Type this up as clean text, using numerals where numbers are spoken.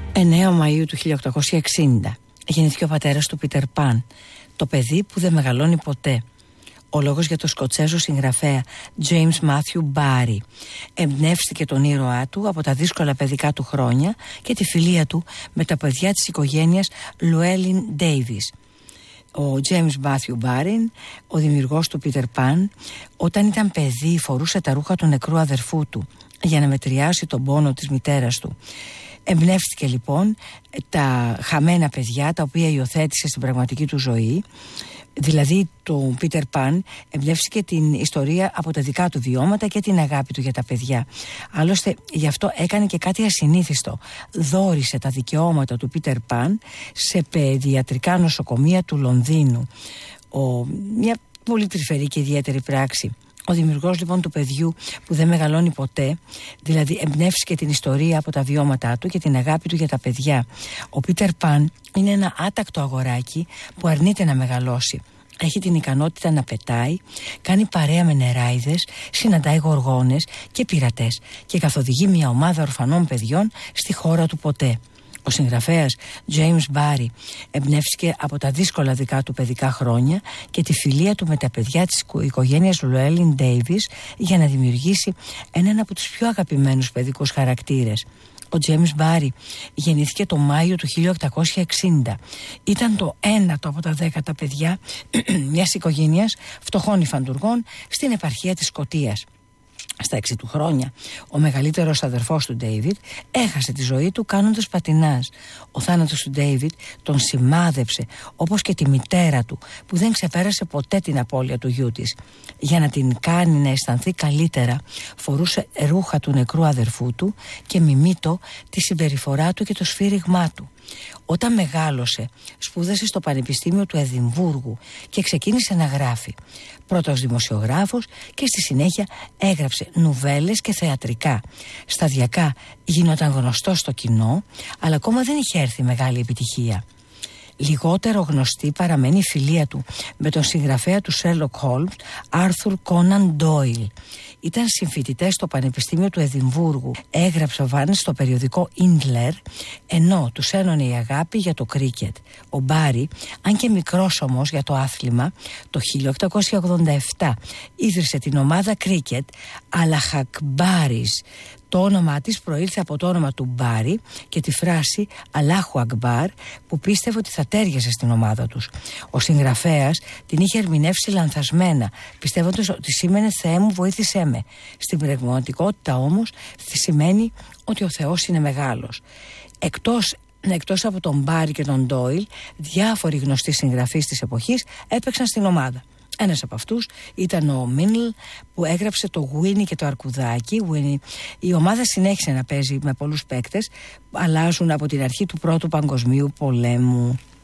9 Μαΐου του 1860 γεννήθηκε ο πατέρας του Πίτερ Παν, το παιδί που δεν μεγαλώνει ποτέ. Ο λόγος για τον Σκοτσέζο συγγραφέα James Matthew Barrie. Εμπνεύστηκε τον ήρωά του από τα δύσκολα παιδικά του χρόνια και τη φιλία του με τα παιδιά της οικογένειας Llewellyn Davis. Ο James Matthew Barrie, ο δημιουργός του Peter Pan, όταν ήταν παιδί φορούσε τα ρούχα του νεκρού αδερφού του για να μετριάσει τον πόνο της μητέρας του. Εμπνεύστηκε λοιπόν τα χαμένα παιδιά τα οποία υιοθέτησε στην πραγματική του ζωή. Δηλαδή το Peter Pan εμπνεύστηκε την ιστορία από τα δικά του βιώματα και την αγάπη του για τα παιδιά. Άλλωστε γι' αυτό έκανε και κάτι ασυνήθιστο. Δώρισε τα δικαιώματα του Peter Pan σε παιδιατρικά νοσοκομεία του Λονδίνου. Μια πολύ τρυφερή και ιδιαίτερη πράξη. Ο δημιουργός λοιπόν του παιδιού που δεν μεγαλώνει ποτέ, δηλαδή εμπνεύστηκε την ιστορία από τα βιώματά του και την αγάπη του για τα παιδιά. Ο Πίτερ Παν είναι ένα άτακτο αγοράκι που αρνείται να μεγαλώσει. Έχει την ικανότητα να πετάει, κάνει παρέα με νεράιδες, συναντάει γοργόνες και πειρατές και καθοδηγεί μια ομάδα ορφανών παιδιών στη χώρα του ποτέ. Ο συγγραφέας James Barrie εμπνεύστηκε από τα δύσκολα δικά του παιδικά χρόνια και τη φιλία του με τα παιδιά της οικογένειας Llewellyn Davis για να δημιουργήσει έναν από τους πιο αγαπημένους παιδικούς χαρακτήρες. Ο James Barrie γεννήθηκε το Μάιο του 1860. Ήταν το ένατο από τα 10 παιδιά μιας οικογένειας φτωχών υφαντουργών στην επαρχία της Σκωτίας. Στα 6 του χρόνια, ο μεγαλύτερος αδερφός του Ντέιβιτ έχασε τη ζωή του κάνοντας πατινάζ. Ο θάνατος του Ντέιβιτ τον σημάδεψε, όπως και τη μητέρα του, που δεν ξεπέρασε ποτέ την απώλεια του γιού της. Για να την κάνει να αισθανθεί καλύτερα, φορούσε ρούχα του νεκρού αδερφού του και μιμήτο τη συμπεριφορά του και το σφύριγμά του. Όταν μεγάλωσε, σπούδασε στο Πανεπιστήμιο του Εδιμβούργου και ξεκίνησε να γράφει. Πρώτος δημοσιογράφος και στη συνέχεια έγραψε νουβέλες και θεατρικά. Σταδιακά γινόταν γνωστός στο κοινό, αλλά ακόμα δεν είχε έρθει μεγάλη επιτυχία. Λιγότερο γνωστή παραμένει η φιλία του με τον συγγραφέα του Sherlock Holmes, Arthur Conan Doyle. Ήταν συμφοιτητές στο Πανεπιστήμιο του Εδιμβούργου. Έγραψε ο Βάνης στο περιοδικό Indler, ενώ τους ένωνε η αγάπη για το κρίκετ. Ο Μπάρι, αν και μικρός όμως για το άθλημα, το 1887 ίδρυσε την ομάδα κρίκετ Αλαχακμπάρις. Το όνομά της προήλθε από το όνομα του Μπάρι και τη φράση «Αλάχου Ακμπάρ» που πίστευε ότι θα τέριαζε στην ομάδα τους. Ο συγγραφέας την είχε ερμηνεύσει λανθασμένα, πιστεύοντας ότι σήμαινε «Θεέ μου βοήθησέ με». Στην πραγματικότητα όμως σημαίνει ότι ο Θεός είναι μεγάλος. Εκτός από τον Μπάρι και τον Ντόιλ, διάφοροι γνωστοί συγγραφείς της εποχής έπαιξαν στην ομάδα. Ένας από αυτούς ήταν ο Μίνλ που έγραψε το Γουίνι και το Αρκουδάκι. Η ομάδα συνέχισε να παίζει με πολλούς παίκτες, αλλάζουν από την αρχή του Πρώτου Παγκοσμίου Πολέμου.